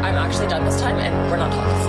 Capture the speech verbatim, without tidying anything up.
I'm actually done this time and we're not talking.